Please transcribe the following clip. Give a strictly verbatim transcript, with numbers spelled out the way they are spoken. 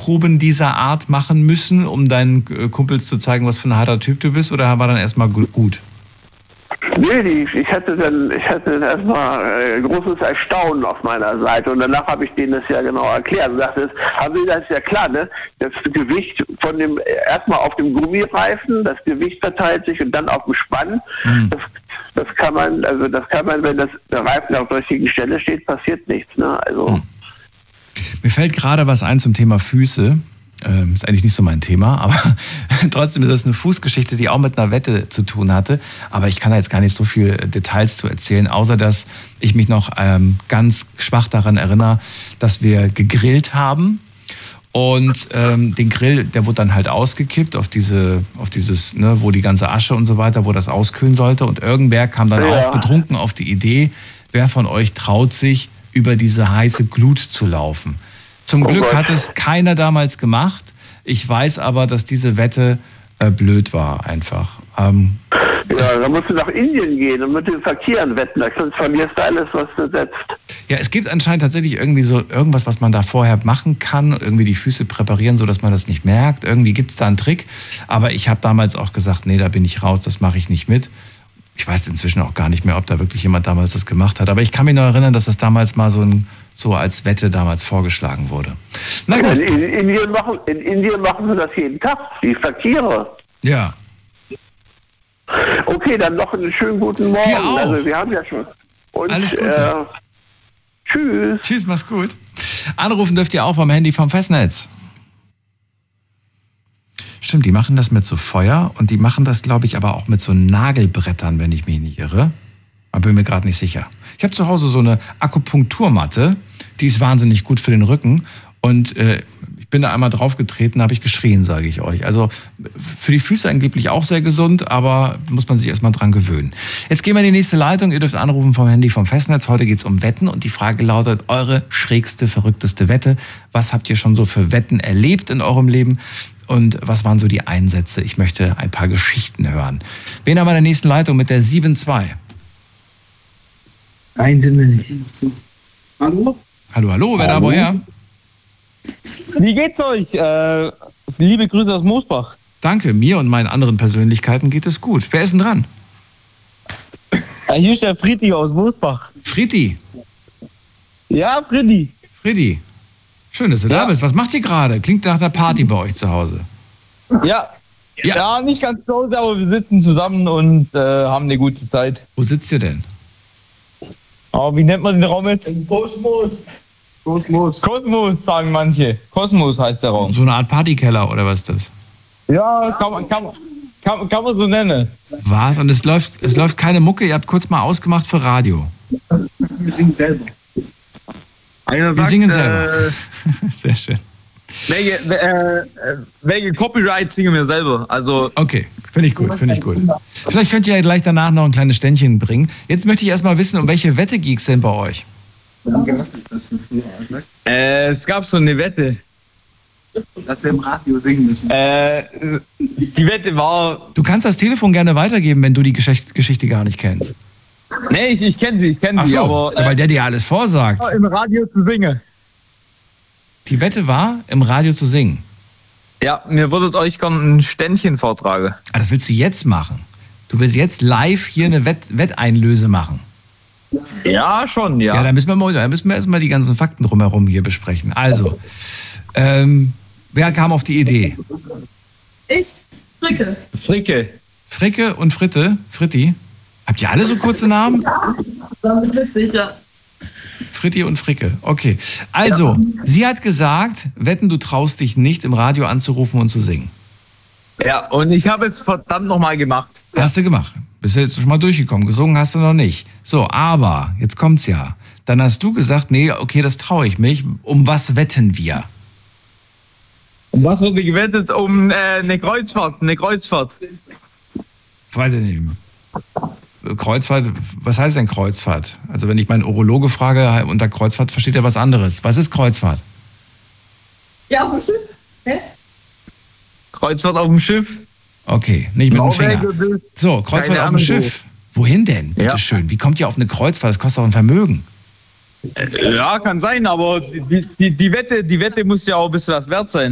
Mutproben dieser Art machen müssen, um deinen Kumpels zu zeigen, was für ein harter Typ du bist? Oder war dann erstmal gut? Nee, die, ich hatte dann, ich hatte dann erstmal äh, großes Erstaunen auf meiner Seite und danach habe ich denen das ja genau erklärt und dachte, haben Sie das ist ja klar, ne? Das Gewicht von dem, erstmal auf dem Gummireifen, das Gewicht verteilt sich und dann auf dem Spann. Mhm. Das, das kann man, also das kann man, wenn das der Reifen auf der richtigen Stelle steht, passiert nichts, ne? Also. Mhm. Mir fällt gerade was ein zum Thema Füße. Ähm, ist eigentlich nicht so mein Thema, aber trotzdem ist das eine Fußgeschichte, die auch mit einer Wette zu tun hatte. Aber ich kann da jetzt gar nicht so viel Details zu erzählen, außer dass ich mich noch ähm, ganz schwach daran erinnere, dass wir gegrillt haben. Und ähm, den Grill, der wurde dann halt ausgekippt auf diese, auf dieses, ne, wo die ganze Asche und so weiter, wo das auskühlen sollte. Und irgendwer kam dann ja. auch betrunken auf die Idee, wer von euch traut sich, über diese heiße Glut zu laufen. Zum Glück oh hat es keiner damals gemacht. Ich weiß aber, dass diese Wette äh, blöd war einfach. Ähm, ja, da musst du nach Indien gehen und mit den Verkehren wetten, sonst verlierst du alles, was du setzt. Ja, es gibt anscheinend tatsächlich irgendwie so irgendwas, was man da vorher machen kann, irgendwie die Füße präparieren, sodass man das nicht merkt. Irgendwie gibt es da einen Trick. Aber ich habe damals auch gesagt, nee, da bin ich raus, das mache ich nicht mit. Ich weiß inzwischen auch gar nicht mehr, ob da wirklich jemand damals das gemacht hat. Aber ich kann mich noch erinnern, dass das damals mal so, ein, so als Wette damals vorgeschlagen wurde. Na gut. In, in, Indien machen, in Indien machen sie das jeden Tag, die Verkehre. Ja. Okay, dann noch einen schönen guten Morgen. Dir auch. Also wir haben ja schon. Und, alles Gute. Äh, tschüss. Tschüss, mach's gut. Anrufen dürft ihr auch vom Handy vom Festnetz. Stimmt, die machen das mit so Feuer und die machen das, glaube ich, aber auch mit so Nagelbrettern, wenn ich mich nicht irre. Aber bin mir gerade nicht sicher. Ich habe zu Hause so eine Akupunkturmatte, die ist wahnsinnig gut für den Rücken und äh, ich bin da einmal draufgetreten, habe ich geschrien, sage ich euch. Also für die Füße angeblich auch sehr gesund, aber muss man sich erstmal dran gewöhnen. Jetzt gehen wir in die nächste Leitung. Ihr dürft anrufen vom Handy vom Festnetz. Heute geht es um Wetten und die Frage lautet, eure schrägste, verrückteste Wette. Was habt ihr schon so für Wetten erlebt in eurem Leben? Und was waren so die Einsätze? Ich möchte ein paar Geschichten hören. Wen haben wir in der nächsten Leitung mit der sieben zwei? Nein, sind wir nicht. Hallo? Hallo, hallo, wer hallo. Da woher? Wie geht's euch? Äh, liebe Grüße aus Moosbach. Danke, mir und meinen anderen Persönlichkeiten geht es gut. Wer ist denn dran? Äh, hier ist der Fritti aus Moosbach. Fritti? Ja, Fritti. Fritti. Schön, dass du ja. da bist. Was macht ihr gerade? Klingt nach der Party bei euch zu Hause. Ja. Ja, ja nicht ganz zu Hause, aber wir sitzen zusammen und äh, haben eine gute Zeit. Wo sitzt ihr denn? Oh, wie nennt man den Raum jetzt? Kosmos. Kosmos. Kosmos, sagen manche. Kosmos heißt der Raum. So eine Art Partykeller oder was ist das? Ja, kann man, kann, kann, kann man so nennen. Was? Und es läuft, es läuft keine Mucke? Ihr habt kurz mal ausgemacht für Radio. Wir singen selber. Einer Wir sagt, singen selber. Äh, Sehr schön. Welche, äh, welche Copyright singen wir selber? Also okay, finde ich gut, finde ich gut. Vielleicht könnt ihr ja gleich danach noch ein kleines Ständchen bringen. Jetzt möchte ich erstmal wissen, um welche Wette ging es denn bei euch? Äh, es gab so eine Wette. Dass wir im Radio singen müssen. Äh, die Wette war... Du kannst das Telefon gerne weitergeben, wenn du die Geschichte, Geschichte gar nicht kennst. Nee, ich, ich kenne sie, ich kenne sie, so, aber... Äh, weil der dir alles vorsagt. Im Radio zu singen. Die Wette war, im Radio zu singen. Ja, mir würdet euch gerne ein Ständchen vortragen. Ah, das willst du jetzt machen? Du willst jetzt live hier eine Wett Wetteinlöse machen? Ja, schon, ja. Ja, da müssen wir, mal, da müssen wir erstmal die ganzen Fakten drumherum hier besprechen. Also, ähm, wer kam auf die Idee? Ich, Fricke. Fricke. Fricke und Fritte, Fritti. Habt ihr alle so kurze Namen? Das ist witzig, ja. Fritti und Fricke, okay. Also, ja. Sie hat gesagt, wetten, du traust dich nicht, im Radio anzurufen und zu singen. Ja, und ich habe es verdammt nochmal gemacht. Hast du gemacht. Bist du jetzt schon mal durchgekommen. Gesungen hast du noch nicht. So, aber, jetzt kommt's ja. Dann hast du gesagt, nee, okay, das traue ich mich. Um was wetten wir? Um was wurde gewettet? Um äh, eine Kreuzfahrt, eine Kreuzfahrt. Weiß ich nicht. Kreuzfahrt, was heißt denn Kreuzfahrt? Also wenn ich meinen Urologe frage, unter Kreuzfahrt versteht er was anderes. Was ist Kreuzfahrt? Ja, auf dem Schiff. Hä? Kreuzfahrt auf dem Schiff. Okay, nicht mit dem Finger. So, Kreuzfahrt auf dem Schiff. Wohin denn? Bitte ja. schön. Wie kommt ihr auf eine Kreuzfahrt? Das kostet auch ein Vermögen. Ja, kann sein, aber die, die, die, Wette, die Wette muss ja auch ein bisschen was wert sein.